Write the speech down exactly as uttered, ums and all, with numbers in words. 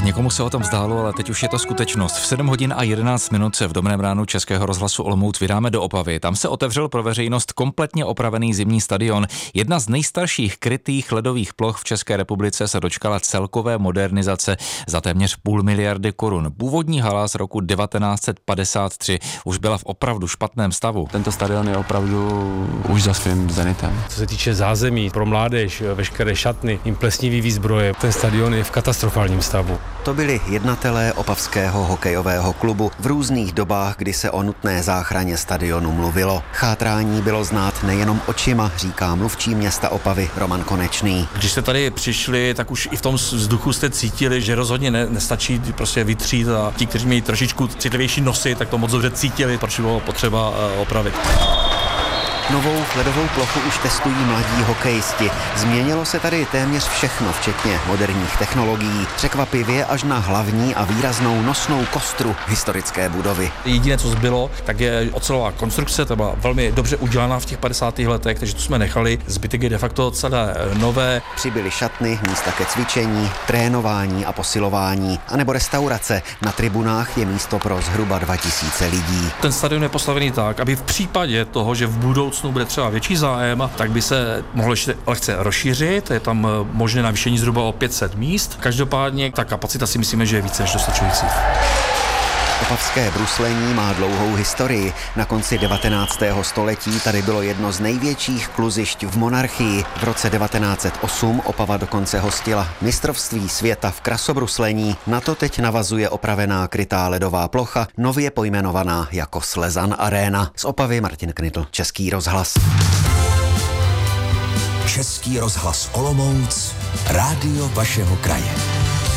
Někomu se o tom zdálo, ale teď už je to skutečnost. V sedm hodin a jedenáct minut se v Dobrém ránu Českého rozhlasu Olomouc vydáme do Opavy. Tam se otevřel pro veřejnost kompletně opravený zimní stadion. Jedna z nejstarších krytých ledových ploch v České republice se dočkala celkové modernizace za téměř půl miliardy korun. Původní hala z roku devatenáct set padesát tři už byla v opravdu špatném stavu. Tento stadion je opravdu už za svým zenitem. Co se týče zázemí pro mládež, veškeré šatny, jim plesnivý výzbroje, ten stadion je v katastrofálním stavu. To byli jednatelé opavského hokejového klubu v různých dobách, kdy se o nutné záchraně stadionu mluvilo. Chátrání bylo znát nejenom očima, říká mluvčí města Opavy Roman Konečný. Když jste tady přišli, tak už i v tom vzduchu jste cítili, že rozhodně ne, nestačí prostě vytřít a ti, kteří mají trošičku citlivější nosy, tak to moc dobře cítili, proč bylo potřeba opravit. Novou ledovou plochu už testují mladí hokejisti. Změnilo se tady téměř všechno, včetně moderních technologií. Překvapivě až na hlavní a výraznou nosnou kostru historické budovy. Jediné, co zbylo, tak je ocelová konstrukce, ta byla velmi dobře udělaná v těch padesátých letech, takže tu jsme nechali. Zbytek je de facto celé nové. Přibyly šatny, místa ke cvičení, trénování a posilování, anebo restaurace. Na tribunách je místo pro zhruba dva tisíce lidí. Ten stadion je postavený tak, aby v případě toho, že v budoucnu bude třeba větší zájem, tak by se mohlo ještě lehce rozšířit. Je tam možné navýšení zhruba o pět set míst. Každopádně ta kapacita si myslíme, že je více než dostačující. Opavské bruslení má dlouhou historii. Na konci devatenáctého století tady bylo jedno z největších kluzišť v monarchii. V roce devatenáct set osm Opava dokonce hostila mistrovství světa v krasobruslení. Na to teď navazuje opravená krytá ledová plocha, nově pojmenovaná jako Slezan Arena. Z Opavy Martin Knitl, Český rozhlas. Český rozhlas Olomouc, rádio vašeho kraje.